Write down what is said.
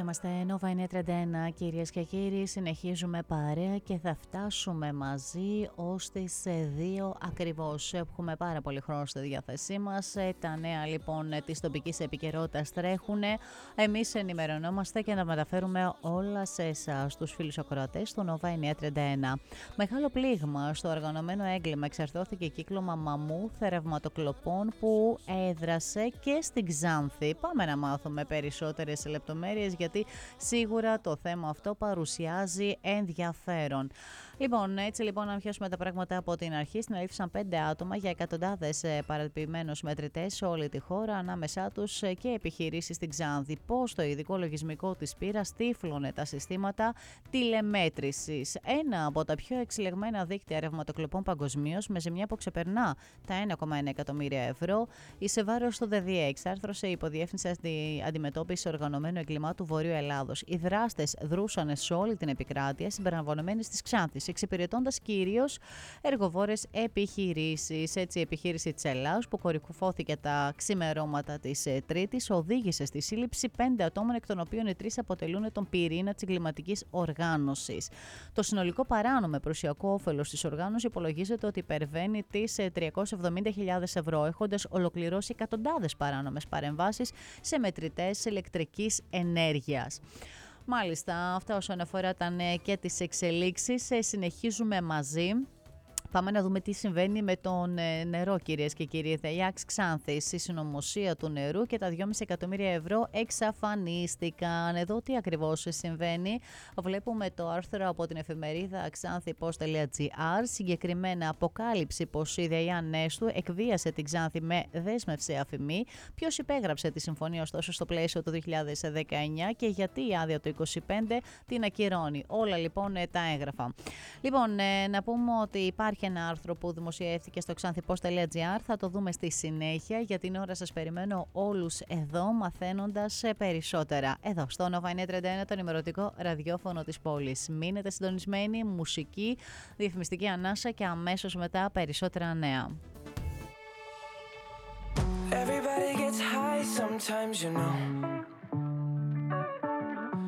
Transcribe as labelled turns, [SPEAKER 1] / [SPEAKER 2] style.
[SPEAKER 1] Είμαστε Nova 931, κυρίες και κύριοι. Συνεχίζουμε παρέα και θα φτάσουμε μαζί ως τις 2 ακριβώς. Έχουμε πάρα πολύ χρόνο στη διάθεσή μας. Τα νέα λοιπόν της τοπικής επικαιρότητας τρέχουν. Εμείς ενημερωνόμαστε και να μεταφέρουμε όλα σε εσάς, τους φίλους ακροατές του Nova 931. Μεγάλο πλήγμα στο οργανωμένο έγκλημα εξαρθώθηκε κύκλωμα μαμούθ ρευματοκλοπών που έδρασε και στην Ξάνθη. Πάμε να μάθουμε περισσότερες λεπτομέρειες, γιατί σίγουρα το θέμα αυτό παρουσιάζει ενδιαφέρον. Λοιπόν, έτσι λοιπόν, να πιάσουμε τα πράγματα από την αρχή. Συνελήφθησαν 5 άτομα για εκατοντάδες παραποιημένους μετρητές σε όλη τη χώρα, ανάμεσά τους και επιχειρήσεις στην Ξάνθη. Πώς το ειδικό λογισμικό της Πύρας τύφλωνε τα συστήματα τηλεμέτρησης. Ένα από τα πιο εξελιγμένα δίκτυα ρευματοκλοπών παγκοσμίως, με ζημιά που ξεπερνά τα 1,1 εκατομμύρια ευρώ, εις βάρος του ΔΔΕ, εξάρθρωσε η Υποδιεύθυνση Αντιμετώπισης Οργανωμένου Εγκλημάτου Βορείου Ελλάδος. Οι δράστες δρούσαν σε όλη την επικράτεια, συμπεριλαμβανομένης της Ξάνθης, εξυπηρετώντας κυρίως εργοβόρες επιχειρήσεις. Έτσι, η επιχείρηση της Ελλάδος, που κορυφώθηκε τα ξημερώματα της Τρίτης, οδήγησε στη σύλληψη 5 ατόμων, εκ των οποίων οι 3 αποτελούν τον πυρήνα της εγκληματικής οργάνωσης. Το συνολικό παράνομο περιουσιακό όφελος της οργάνωσης υπολογίζεται ότι υπερβαίνει τις 370.000 ευρώ, έχοντας ολοκληρώσει εκατοντάδες παράνομες παρεμβάσεις σε μετρητές ηλεκτρικής ενέργειας. Μάλιστα, αυτά όσον αφορά τα νέα και τις εξελίξεις. Συνεχίζουμε μαζί. Πάμε να δούμε τι συμβαίνει με το νερό, κυρίες και κύριοι. ΔΕΙΑΞ Ξάνθης, η συνωμοσία του νερού και τα 2,5 εκατομμύρια ευρώ εξαφανίστηκαν. Εδώ τι ακριβώς συμβαίνει? Βλέπουμε το άρθρο από την εφημερίδα xanthipos.gr. Συγκεκριμένα αποκάλυψη πως η ΔΕΙΑ Νέστου εκβίασε την Ξάνθη με δέσμευση αφημί. Ποιος υπέγραψε τη συμφωνία ωστόσο στο πλαίσιο του 2019 και γιατί η άδεια του 2025 την ακυρώνει? Όλα λοιπόν τα έγγραφα. Λοιπόν, να πούμε ότι υπάρχει ένα άρθρο που δημοσιεύθηκε στο xanthipos.gr, θα το δούμε στη συνέχεια. Για την ώρα σας περιμένω όλους εδώ, μαθαίνοντας περισσότερα. Εδώ στο Nova 931, το ενημερωτικό ραδιόφωνο της πόλης. Μείνετε συντονισμένοι, μουσική, διαφημιστική ανάσα και αμέσως μετά περισσότερα νέα.
[SPEAKER 2] Everybody gets high sometimes, you know.